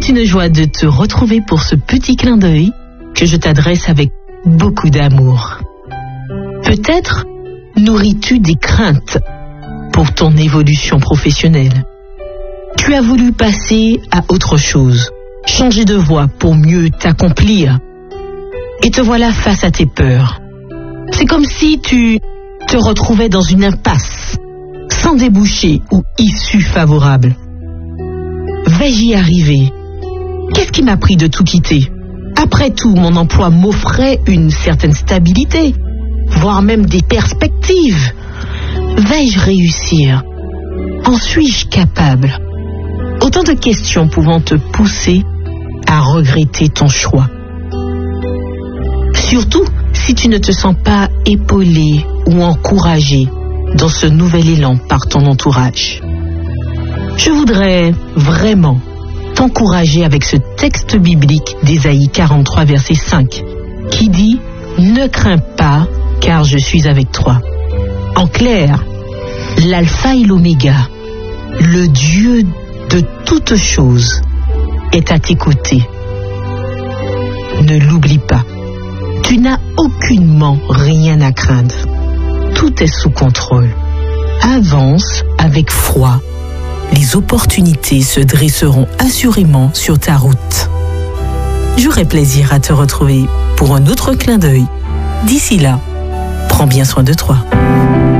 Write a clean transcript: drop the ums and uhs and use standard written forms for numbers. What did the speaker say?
C'est une joie de te retrouver pour ce petit clin d'œil que je t'adresse avec beaucoup d'amour. Peut-être nourris-tu des craintes pour ton évolution professionnelle. Tu as voulu passer à autre chose, changer de voie pour mieux t'accomplir. Et te voilà face à tes peurs. C'est comme si tu te retrouvais dans une impasse, sans débouché ou issue favorable. Vais-je y arriver? Qu'est-ce qui m'a pris de tout quitter? Après tout, mon emploi m'offrait une certaine stabilité, voire même des perspectives. Vais-je réussir? En suis-je capable? Autant de questions pouvant te pousser à regretter ton choix. Surtout si tu ne te sens pas épaulé ou encouragé dans ce nouvel élan par ton entourage. Je voudrais vraiment t'encourager avec ce texte biblique d'Ésaïe 43, verset 5, qui dit « Ne crains pas, car je suis avec toi ». En clair, l'alpha et l'oméga, le Dieu de toutes choses, est à tes côtés. Ne l'oublie pas. Tu n'as aucunement rien à craindre. Tout est sous contrôle. Avance avec foi. Les opportunités se dresseront assurément sur ta route. J'aurai plaisir à te retrouver pour un autre clin d'œil. D'ici là, prends bien soin de toi.